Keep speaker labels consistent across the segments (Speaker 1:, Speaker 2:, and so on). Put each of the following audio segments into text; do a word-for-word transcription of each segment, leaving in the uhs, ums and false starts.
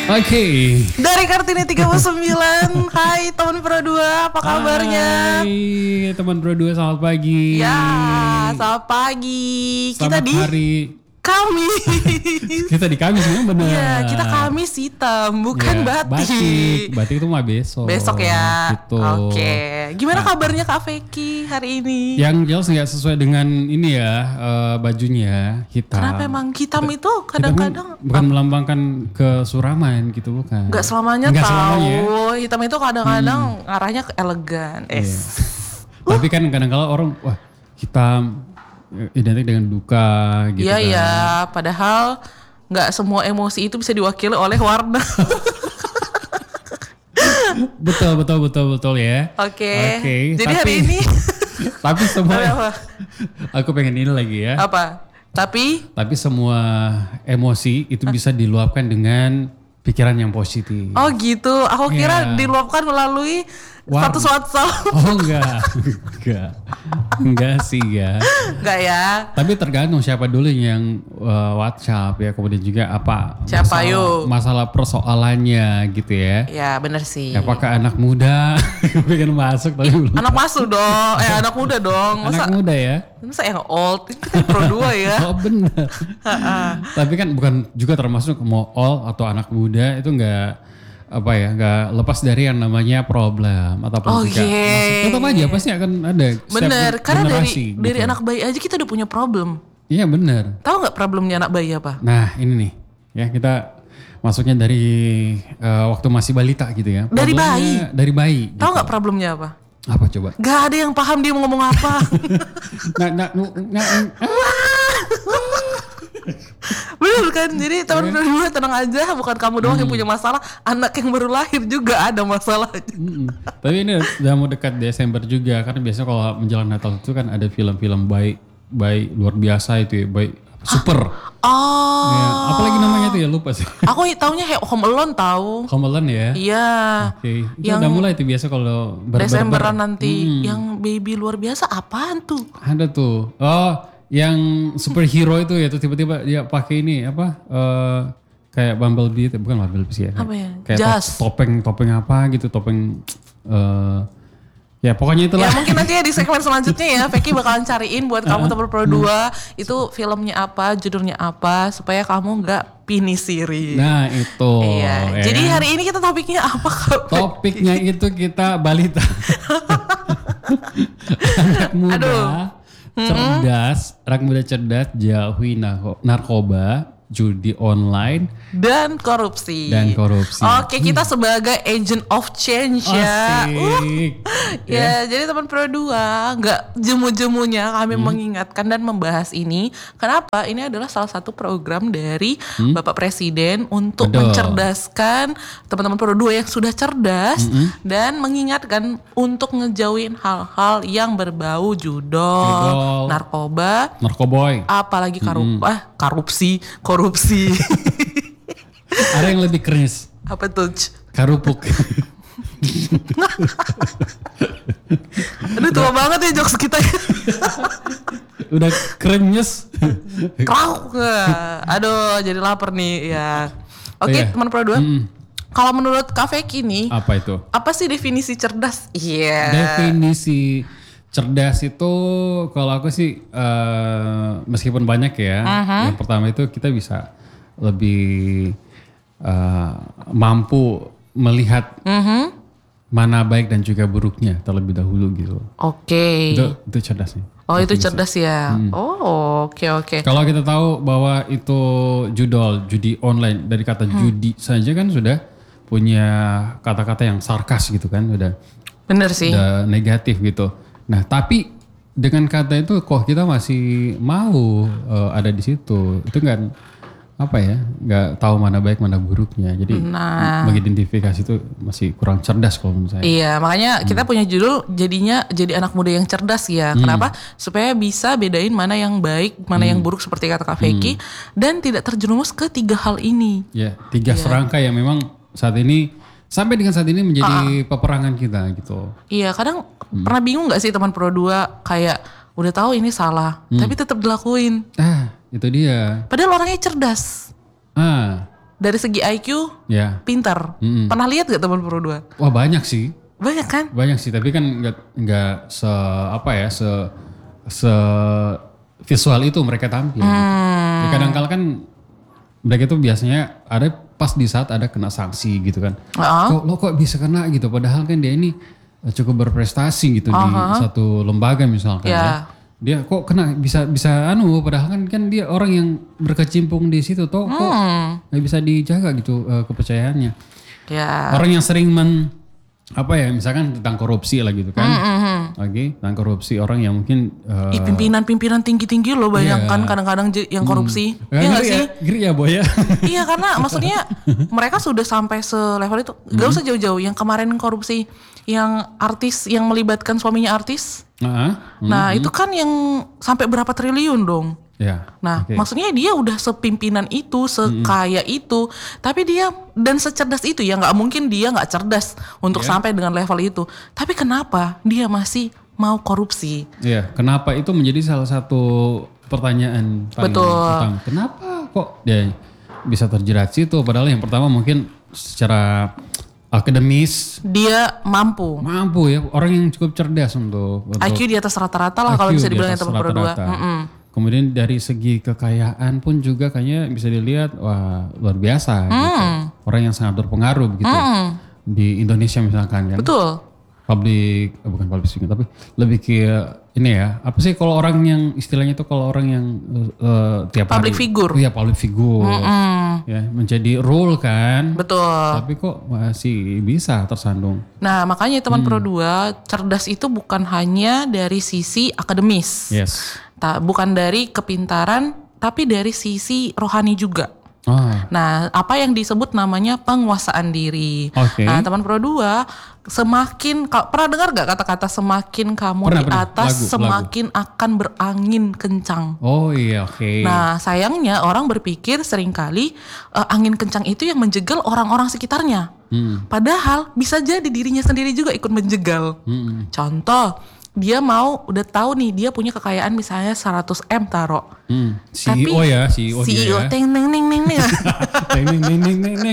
Speaker 1: Oke.
Speaker 2: Dari Kartini tiga puluh sembilan. Hai teman Pro dua, apa kabarnya?
Speaker 1: Hai teman Pro dua, selamat pagi.
Speaker 2: Ya, selamat pagi.
Speaker 1: Selamat
Speaker 2: kita di
Speaker 1: hari.
Speaker 2: Kamis.
Speaker 1: Kita di Kamis memang benar.
Speaker 2: Iya, kita Kamis hitam, bukan
Speaker 1: Ya,
Speaker 2: batik.
Speaker 1: Batik, batik itu mah besok.
Speaker 2: Besok ya.
Speaker 1: Gitu.
Speaker 2: Oke. Gimana
Speaker 1: Nah,
Speaker 2: kabarnya Kak Feki hari ini?
Speaker 1: Yang jelas nggak sesuai dengan ini ya, uh, bajunya hitam.
Speaker 2: Kenapa emang hitam itu
Speaker 1: Hitam
Speaker 2: kadang-kadang
Speaker 1: bukan melambangkan kesuraman gitu, bukan.
Speaker 2: Gak selamanya
Speaker 1: Nggak
Speaker 2: tahu.
Speaker 1: selamanya.
Speaker 2: Hitam itu kadang-kadang arahnya ke elegan.
Speaker 1: Iya.
Speaker 2: Es.
Speaker 1: Tapi kan kadang-kadang orang wah hitam identik dengan duka gitu
Speaker 2: Iya
Speaker 1: kan.
Speaker 2: iya, padahal nggak semua emosi itu bisa diwakili oleh warna.
Speaker 1: Betul betul betul betul ya.
Speaker 2: Oke.
Speaker 1: Oke,
Speaker 2: Jadi
Speaker 1: tapi-
Speaker 2: hari ini
Speaker 1: Tapi semua
Speaker 2: apa?
Speaker 1: aku pengen ini lagi ya.
Speaker 2: Apa? Tapi
Speaker 1: Tapi semua emosi itu bisa diluapkan dengan pikiran yang positif.
Speaker 2: oh gitu. Aku kira
Speaker 1: Iya.
Speaker 2: diluapkan melalui
Speaker 1: Warna.
Speaker 2: status WhatsApp.
Speaker 1: Oh enggak, enggak, enggak sih ya.
Speaker 2: Enggak ya?
Speaker 1: Tapi tergantung siapa dulu yang uh, WhatsApp ya, kemudian juga apa
Speaker 2: Siapa
Speaker 1: masalah,
Speaker 2: yuk?
Speaker 1: masalah persoalannya gitu ya.
Speaker 2: Ya bener sih.
Speaker 1: Apakah anak muda pengen masuk tapi belum?
Speaker 2: Anak masuk dong. Eh anak muda dong. Masa,
Speaker 1: Anak muda ya.
Speaker 2: masa yang old? Itu kan Pro dua ya.
Speaker 1: Oh benar. Tapi kan bukan juga termasuk mau all atau anak muda itu enggak apa ya, enggak lepas dari yang namanya problem ataupun
Speaker 2: Oke.
Speaker 1: juga masuk. Tetap aja pasti akan ada setiap
Speaker 2: Bener. Karena dari
Speaker 1: generasi,
Speaker 2: dari
Speaker 1: gitu.
Speaker 2: anak bayi aja kita udah punya problem.
Speaker 1: Iya benar.
Speaker 2: Tahu nggak problemnya anak bayi apa?
Speaker 1: Nah ini nih ya, kita masuknya dari uh, waktu masih balita gitu ya.
Speaker 2: Dari
Speaker 1: Problemnya
Speaker 2: bayi?
Speaker 1: Dari bayi.
Speaker 2: Tahu
Speaker 1: gitu.
Speaker 2: nggak problemnya apa?
Speaker 1: Apa coba?
Speaker 2: Gak ada yang paham dia mau ngomong apa.
Speaker 1: Nah, nah, nah, nah,
Speaker 2: Bener kan? Jadi teman Pro dua tenang aja, bukan kamu doang yang punya masalah, anak yang baru lahir juga ada masalah.
Speaker 1: mm-mm. Tapi ini udah mau dekat Desember juga, karena biasanya kalau menjelang Natal itu kan ada film-film baik baik luar biasa itu ya, baik super.
Speaker 2: Oh.
Speaker 1: Ya, apalagi namanya tuh ya lupa sih.
Speaker 2: Aku taunya kayak Home Alone tahu.
Speaker 1: Home Alone ya.
Speaker 2: Iya.
Speaker 1: Oke, itu
Speaker 2: Yang
Speaker 1: udah mulai tuh biasa kalau ber- ber-
Speaker 2: Desemberan
Speaker 1: ber-
Speaker 2: nanti. Yang baby luar biasa apaan tuh?
Speaker 1: Ada tuh. Oh, yang superhero itu ya tuh tiba-tiba dia pakai ini apa? eh kayak Bumblebee, bukan Bumblebee sih ya.
Speaker 2: Apa ya?
Speaker 1: Kayak top-
Speaker 2: Jas.
Speaker 1: topeng topeng apa gitu, topeng eh ya pokoknya itulah.
Speaker 2: Ya mungkin nanti ya di segmen selanjutnya ya Feki bakalan cariin buat kamu teman Pro dua itu filmnya apa, judulnya apa supaya kamu nggak pinisiri.
Speaker 1: Nah, itu.
Speaker 2: Iya.
Speaker 1: ya
Speaker 2: Jadi
Speaker 1: kan?
Speaker 2: hari ini kita topiknya apa Kak?
Speaker 1: Topiknya itu kita balita. Anak muda
Speaker 2: Aduh.
Speaker 1: cerdas, anak muda cerdas jauhi narko- narkoba, judi online
Speaker 2: Dan korupsi.
Speaker 1: dan korupsi.
Speaker 2: Oke, kita sebagai agent of change ya. Uh,
Speaker 1: Asik.
Speaker 2: ya, jadi teman Pro dua nggak jemu-jemunya kami
Speaker 1: Hmm.
Speaker 2: mengingatkan dan membahas ini. Kenapa? Ini adalah salah satu program dari Bapak Presiden untuk
Speaker 1: Hmm. Betul.
Speaker 2: mencerdaskan teman-teman Pro dua yang sudah cerdas
Speaker 1: Hmm.
Speaker 2: dan mengingatkan untuk ngejauhin hal-hal yang berbau judol,
Speaker 1: Judol.
Speaker 2: narkoba,
Speaker 1: Narkoboy.
Speaker 2: apalagi karup ah, korupsi, korupsi.
Speaker 1: Ada yang lebih keris.
Speaker 2: Apa tuh?
Speaker 1: Karupuk.
Speaker 2: Aduh tua banget ya jokes kita.
Speaker 1: Udah krenyes.
Speaker 2: Krauk. Aduh jadi lapar nih ya. Oke
Speaker 1: Iya.
Speaker 2: teman Pro dua. Kalau menurut Kak Feki nih,
Speaker 1: Apa itu?
Speaker 2: apa sih definisi cerdas? Iya.
Speaker 1: Definisi cerdas itu kalau aku sih eh, meskipun banyak ya. Yang pertama itu kita bisa lebih eh, mampu melihat mana baik dan juga buruknya terlebih dahulu gitu.
Speaker 2: Oke.
Speaker 1: Itu itu cerdas nih.
Speaker 2: Oh itu cerdas ya. Oh oke oke.
Speaker 1: Kalau kita tahu bahwa itu judol, judi online, dari kata judi saja kan sudah punya kata-kata yang sarkas gitu kan, udah
Speaker 2: Bener sih.
Speaker 1: udah negatif gitu. Nah, tapi dengan kata itu kok kita masih mau eh, ada di situ. Itu kan apa ya? Nggak tahu mana baik mana buruknya. Jadi
Speaker 2: Nah.
Speaker 1: mengidentifikasi itu masih kurang cerdas kalau menurut saya.
Speaker 2: Iya, makanya kita punya judul jadinya jadi anak muda yang cerdas ya. Kenapa? Supaya bisa bedain mana yang baik, mana yang buruk seperti kata Kak Feki dan tidak terjerumus ke tiga hal ini.
Speaker 1: Ya, tiga serangkai yang memang saat ini sampai dengan saat ini menjadi peperangan kita gitu.
Speaker 2: Iya, kadang pernah bingung nggak sih teman Pro dua kayak udah tahu ini salah, tapi tetap dilakuin.
Speaker 1: Ah, itu dia.
Speaker 2: Padahal orangnya cerdas.
Speaker 1: Ah,
Speaker 2: dari segi I Q
Speaker 1: ya.
Speaker 2: pintar.
Speaker 1: Mm-mm.
Speaker 2: Pernah lihat gak teman Pro dua?
Speaker 1: Wah banyak sih.
Speaker 2: Banyak kan?
Speaker 1: Banyak sih, tapi kan nggak nggak se apa ya se se visual itu mereka tampil.
Speaker 2: Hmm.
Speaker 1: Gitu. Ya, kadang-kala kan mereka itu biasanya ada pas di saat ada kena sanksi gitu kan. Uh-huh. Kok lo kok bisa kena gitu? Padahal kan dia ini cukup berprestasi gitu uh-huh. di satu lembaga misalkan yeah. ya. Dia kok kena bisa bisa anu padahal kan kan dia orang yang berkecimpung di situ toh hmm. kok nggak bisa dijaga gitu uh, kepercayaannya.
Speaker 2: Yeah.
Speaker 1: Orang yang sering men apa ya misalkan tentang korupsi lah gitu kan. Mm-hmm. Oke, okay, tentang korupsi orang yang mungkin uh,
Speaker 2: Ih, pimpinan-pimpinan tinggi-tinggi loh banyak yeah. kan kadang-kadang yang korupsi.
Speaker 1: Hmm.
Speaker 2: Iya enggak
Speaker 1: ya,
Speaker 2: sih?
Speaker 1: Giri ya boy ya.
Speaker 2: Iya karena maksudnya mereka sudah sampai selevel itu. Gak usah jauh-jauh yang kemarin korupsi yang artis yang melibatkan suaminya artis. Uh-huh. Mm-hmm. Nah, itu kan yang sampai berapa triliun dong.
Speaker 1: Ya,
Speaker 2: nah,
Speaker 1: okay.
Speaker 2: maksudnya dia udah sepimpinan itu, sekaya mm-hmm. itu, tapi dia dan secerdas itu ya nggak mungkin dia nggak cerdas untuk yeah. sampai dengan level itu. Tapi kenapa dia masih mau korupsi?
Speaker 1: Iya, yeah. kenapa itu menjadi salah satu pertanyaan paling utama. Kenapa kok dia bisa terjerat situ? Padahal yang pertama mungkin secara akademis
Speaker 2: dia mampu,
Speaker 1: mampu ya orang yang cukup cerdas untuk, untuk
Speaker 2: I Q di atas rata-rata lah kalau bisa dibilang yang Pro dua.
Speaker 1: Kemudian dari segi kekayaan pun juga kayaknya bisa dilihat wah luar biasa mm. gitu. Orang yang sangat berpengaruh begitu mm. di Indonesia misalkan kan.
Speaker 2: Betul.
Speaker 1: Public, eh, bukan public speaking tapi lebih ke ini ya. Apa sih kalau orang yang istilahnya itu kalau orang yang uh, tiap
Speaker 2: public
Speaker 1: hari.
Speaker 2: figure.
Speaker 1: Iya public figure. Mm-mm. Ya menjadi role kan.
Speaker 2: Betul.
Speaker 1: Tapi kok masih bisa tersandung.
Speaker 2: Nah makanya teman hmm. Pro dua cerdas itu bukan hanya dari sisi akademis.
Speaker 1: Yes.
Speaker 2: Ta- bukan dari kepintaran, tapi dari sisi rohani juga. Oh. Nah, apa yang disebut namanya penguasaan diri. Okay. Nah, teman Pro dua, semakin, pernah dengar gak kata-kata semakin kamu pernah, di atas, lagu, semakin lagu. akan berangin kencang.
Speaker 1: Oh iya, oke. Okay.
Speaker 2: Nah, sayangnya orang berpikir seringkali uh, angin kencang itu yang menjegal orang-orang sekitarnya. Hmm. Padahal bisa jadi dirinya sendiri juga ikut menjegal. Hmm. Contoh, dia mau udah tahu nih dia punya kekayaan misalnya seratus M taruh.
Speaker 1: Hmm. C E O ya, C E O,
Speaker 2: C E O
Speaker 1: dia ya.
Speaker 2: Teng neng neng neng neng.
Speaker 1: Teng neng neng neng neng.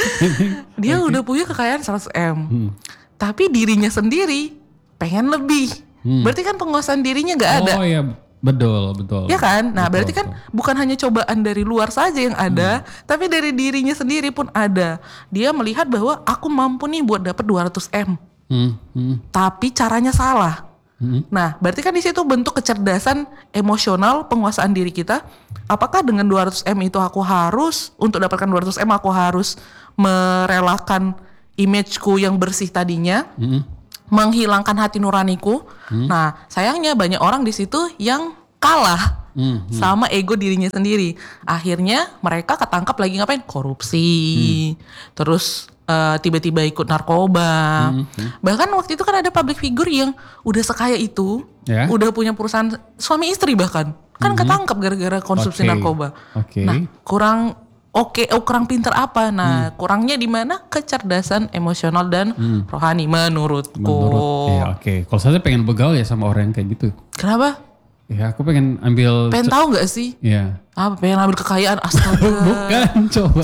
Speaker 2: Dia okay. udah punya kekayaan seratus M. Hmm. Tapi dirinya sendiri pengen lebih. Hmm. Berarti kan penguasaan dirinya enggak ada.
Speaker 1: Oh iya, betul, betul.
Speaker 2: Ya kan? Nah,
Speaker 1: betul,
Speaker 2: berarti kan betul. bukan hanya cobaan dari luar saja yang ada, hmm. tapi dari dirinya sendiri pun ada. Dia melihat bahwa aku mampu nih buat dapat dua ratus M. Hmm. Hmm. Tapi caranya salah. Nah, berarti kan di situ bentuk kecerdasan emosional penguasaan diri kita. Apakah dengan dua ratus M itu aku harus untuk dapatkan dua ratus M aku harus merelakan imageku yang bersih tadinya, mm-hmm. menghilangkan hati nuraniku. Mm-hmm. Nah, sayangnya banyak orang di situ yang kalah mm-hmm. sama ego dirinya sendiri. Akhirnya mereka ketangkap lagi ngapain? Korupsi. Mm. Terus Uh, tiba-tiba ikut narkoba. Hmm, hmm. Bahkan waktu itu kan ada public figure yang udah sekaya itu, yeah. udah punya perusahaan suami istri bahkan. Kan hmm. ketangkap gara-gara konsumsi okay. narkoba.
Speaker 1: Okay.
Speaker 2: Nah, kurang oke, okay, oh, kurang pinter apa? Nah, hmm. kurangnya di mana? Kecerdasan emosional dan hmm. rohani menurutku.
Speaker 1: Menurut, ya oke. Okay. Kalau saya pengen begaul ya sama orang yang kayak gitu.
Speaker 2: Kenapa?
Speaker 1: Ya aku pengen ambil.
Speaker 2: Pengen tahu nggak sih?
Speaker 1: Iya.
Speaker 2: Apa pengen ambil kekayaan? Astaga.
Speaker 1: Bukan, coba.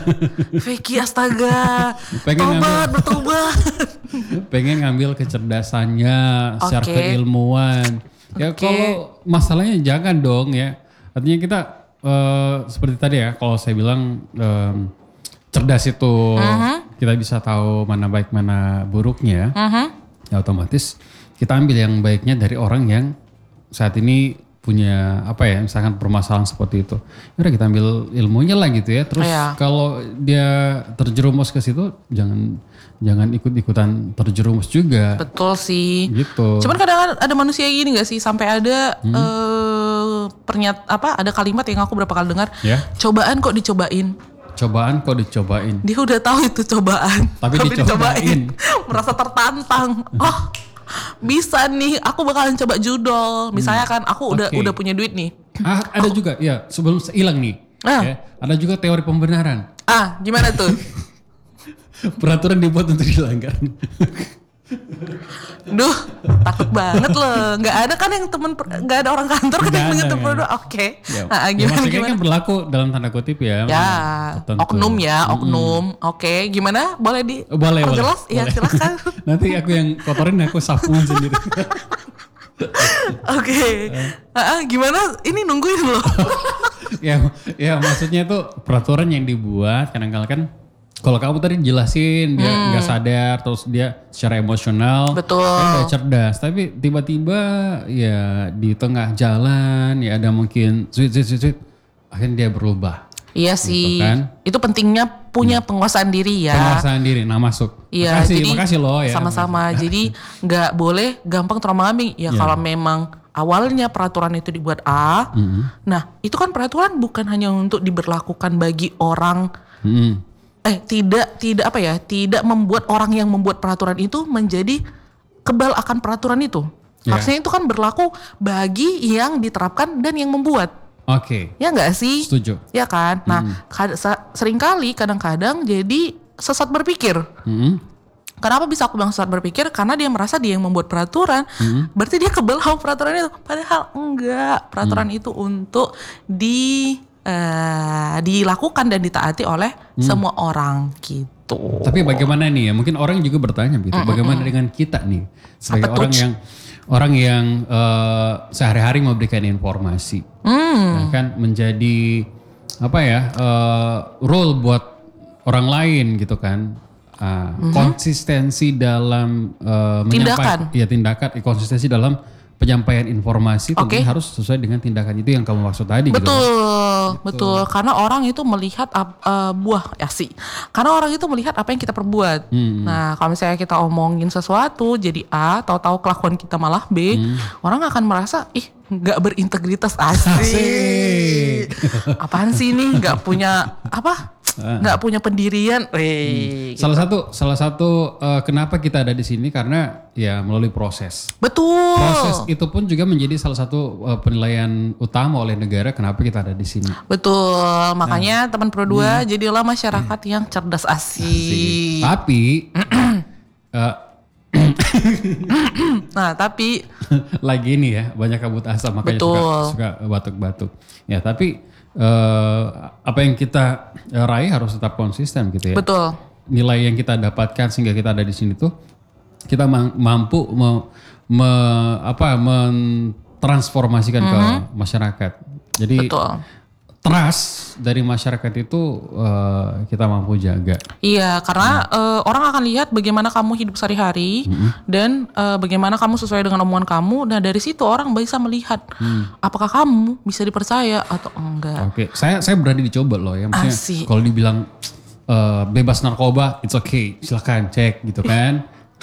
Speaker 2: Feki astaga.
Speaker 1: Pengen
Speaker 2: Tobat,
Speaker 1: ngambil,
Speaker 2: bertobat.
Speaker 1: Pengen ngambil kecerdasannya, okay. secara keilmuan. Ya okay. kalau masalahnya jangan dong ya. Artinya kita uh, seperti tadi ya, kalau saya bilang um, cerdas itu uh-huh. kita bisa tahu mana baik mana buruknya. Uh-huh. Ya otomatis kita ambil yang baiknya dari orang yang saat ini punya apa ya misalkan permasalahan seperti itu. Udah kita ambil ilmunya lah gitu ya. Terus yeah. kalau dia terjerumus ke situ jangan jangan ikut-ikutan terjerumus juga.
Speaker 2: Betul sih.
Speaker 1: Gitu.
Speaker 2: Cuman kadang ada manusia gini gak sih sampai ada hmm. uh, pernyat apa ada kalimat yang aku berapa kali dengar. Yeah. Cobaan kok dicobain.
Speaker 1: Cobaan kok dicobain.
Speaker 2: Dia udah tahu itu cobaan.
Speaker 1: Tapi, Tapi dicobain. dicobain. Merasa
Speaker 2: tertantang. Oh. Bisa nih, aku bakalan coba judol. Misalnya kan, aku udah okay. udah punya duit nih.
Speaker 1: Ah, ada aku, juga, ya sebelum hilang nih. Ah. Ya, ada juga teori pembenaran.
Speaker 2: Ah, gimana tuh?
Speaker 1: Peraturan dibuat untuk dilanggar.
Speaker 2: Duh, takut banget loh. Nggak ada kan yang temen, nggak ada orang kantor kan yang punya temen pro dua. Oke.
Speaker 1: Ya,
Speaker 2: nah,
Speaker 1: ya
Speaker 2: gimana
Speaker 1: maksudnya
Speaker 2: gimana?
Speaker 1: kan berlaku dalam tanda kutip ya.
Speaker 2: Ya,
Speaker 1: tertentu.
Speaker 2: oknum ya, oknum. Hmm. Oke, gimana? Boleh di
Speaker 1: boleh,
Speaker 2: perjelas?
Speaker 1: Boleh.
Speaker 2: Ya, silakan.
Speaker 1: Nanti aku yang kotorin, aku sapuin sendiri.
Speaker 2: Oke. Okay. Uh, gimana? Ini nungguin loh.
Speaker 1: ya, ya maksudnya itu peraturan yang dibuat kadang-kadang kan. Kalau kamu tadi jelasin dia nggak hmm. sadar, terus dia secara emosional,
Speaker 2: betul,
Speaker 1: kan udah cerdas. Tapi tiba-tiba ya di tengah jalan ya ada mungkin sweet sweet sweet, sweet akhirnya dia berubah.
Speaker 2: Iya gitu sih, kan? Itu pentingnya punya hmm. penguasaan diri ya.
Speaker 1: Penguasaan diri, nah masuk.
Speaker 2: Iya,
Speaker 1: makasih,
Speaker 2: jadi
Speaker 1: makasih loh ya.
Speaker 2: Sama-sama. Jadi nggak boleh gampang terombang-ambing. Ya, ya kalau memang awalnya peraturan itu dibuat A, hmm. nah itu kan peraturan bukan hanya untuk diberlakukan bagi orang. Hmm. Eh tidak tidak apa ya tidak membuat orang yang membuat peraturan itu menjadi kebal akan peraturan itu. Yeah. Harusnya itu kan berlaku bagi yang diterapkan dan yang membuat.
Speaker 1: Oke. Okay.
Speaker 2: Ya nggak sih?
Speaker 1: Setuju.
Speaker 2: Ya kan. Nah mm. kad- seringkali kadang-kadang jadi sesat berpikir. Mm. Kenapa bisa aku bilang sesat berpikir? Karena dia merasa dia yang membuat peraturan, mm. berarti dia kebal sama peraturan itu. Padahal enggak. Peraturan mm. itu untuk di Uh, dilakukan dan ditaati oleh hmm. semua orang gitu.
Speaker 1: Tapi bagaimana nih ya? Mungkin orang juga bertanya gitu. Mm-mm. Bagaimana dengan kita nih sebagai Apa orang tuh? yang orang yang uh, sehari-hari memberikan informasi, mm. nah, kan menjadi apa ya uh, role buat orang lain gitu kan? Uh, mm-hmm. Konsistensi dalam uh,
Speaker 2: tindakan,
Speaker 1: ya tindakan, konsistensi dalam penyampaian informasi
Speaker 2: okay.
Speaker 1: tentu harus sesuai dengan tindakan itu yang kamu maksud tadi.
Speaker 2: Betul,
Speaker 1: gitu.
Speaker 2: betul, betul. Karena orang itu melihat uh, buah ya sih. Karena orang itu melihat apa yang kita perbuat. Hmm. Nah, kalau misalnya kita omongin sesuatu jadi A, tahu-tahu kelakuan kita malah B, hmm. orang akan merasa ih nggak berintegritas asik. Apaan sih ini nggak punya apa? Nggak punya pendirian.
Speaker 1: Hmm. Gitu. Salah satu salah satu uh, kenapa kita ada di sini karena ya melalui proses.
Speaker 2: Betul.
Speaker 1: Proses itu pun juga menjadi salah satu uh, penilaian utama oleh negara kenapa kita ada di sini.
Speaker 2: Betul. Makanya nah, teman Pro dua hmm. jadilah masyarakat hmm. yang cerdas asik. asik.
Speaker 1: Tapi uh,
Speaker 2: nah tapi
Speaker 1: lagi ini ya banyak kabut asap makanya suka, suka batuk-batuk. Ya tapi Uh, apa yang kita uh, raih harus tetap konsisten gitu ya.
Speaker 2: Betul.
Speaker 1: Nilai yang kita dapatkan sehingga kita ada di sini tuh kita ma- mampu me, me, apa mentransformasikan mm-hmm. ke masyarakat. Jadi
Speaker 2: Betul.
Speaker 1: trust dari masyarakat itu uh, kita mampu jaga.
Speaker 2: Iya, karena hmm. uh, orang akan lihat bagaimana kamu hidup sehari-hari hmm. dan uh, bagaimana kamu sesuai dengan omongan kamu. Nah dari situ orang bisa melihat hmm. apakah kamu bisa dipercaya atau enggak.
Speaker 1: Oke, okay. saya saya berani dicoba loh ya. Maksudnya kalau dibilang uh, bebas narkoba, it's okay, silakan cek gitu kan.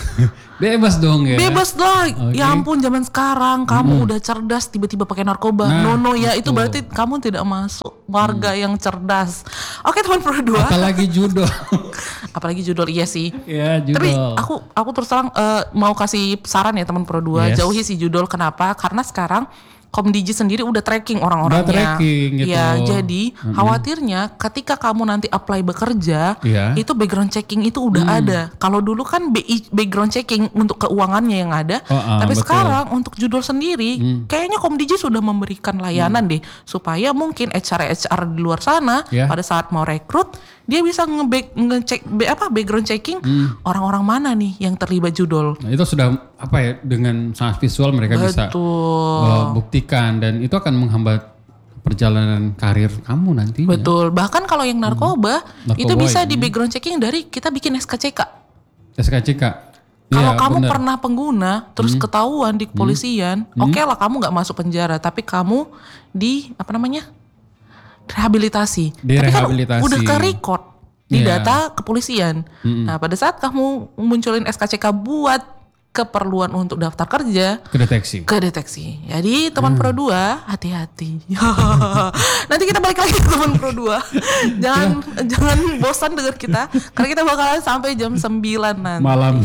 Speaker 1: Bebas dong ya.
Speaker 2: Bebas dong. Okay. Ya ampun zaman sekarang kamu hmm. udah cerdas tiba-tiba pakai narkoba. Nah, no no ya betul. Itu berarti kamu tidak masuk warga hmm. yang cerdas. Oke teman Pro dua.
Speaker 1: Apalagi judul.
Speaker 2: Apalagi judul iya sih.
Speaker 1: Ya, judul.
Speaker 2: Tapi aku aku terus terang uh, mau kasih saran ya teman Pro dua. Yes. Jauhi si judul. Kenapa? Karena sekarang Komdigi sendiri udah tracking orang-orangnya.
Speaker 1: Udah tracking gitu.
Speaker 2: Ya, jadi mm-hmm. khawatirnya ketika kamu nanti apply bekerja, yeah. itu background checking itu udah mm. ada. Kalau dulu kan B I, background checking untuk keuangannya yang ada, oh, uh, tapi betul. Sekarang untuk judul sendiri, mm. kayaknya Komdigi sudah memberikan layanan mm. deh, supaya mungkin H R H R di luar sana yeah. pada saat mau rekrut, dia bisa nge-back, ngecek apa background checking mm. orang-orang mana nih yang terlibat judul.
Speaker 1: Nah, itu sudah apa ya dengan sangat visual mereka
Speaker 2: Betul.
Speaker 1: bisa uh, buktikan dan itu akan menghambat perjalanan karir kamu nantinya.
Speaker 2: Betul. Bahkan kalau yang narkoba, hmm. narkoba itu bisa ini. Di background checking dari kita bikin S K C K.
Speaker 1: S K C K.
Speaker 2: Kalau ya, kamu
Speaker 1: bener.
Speaker 2: pernah pengguna terus hmm. ketahuan di kepolisian, hmm. oke okay lah kamu nggak masuk penjara, tapi kamu di apa namanya rehabilitasi.
Speaker 1: Di
Speaker 2: tapi
Speaker 1: rehabilitasi.
Speaker 2: Kan udah ke record di yeah. data kepolisian. Hmm. Nah pada saat kamu munculin S K C K buat keperluan untuk daftar kerja,
Speaker 1: kedeteksi.
Speaker 2: Kedeteksi. Jadi teman hmm. Pro dua hati-hati. Nanti kita balik lagi ke teman Pro dua. Jangan jangan bosan dengar kita karena kita bakalan sampai jam sembilan nanti.
Speaker 1: Malam.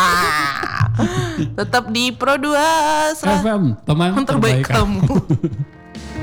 Speaker 2: Tetap di Pro dua
Speaker 1: F M, teman
Speaker 2: terbaik, terbaik kamu.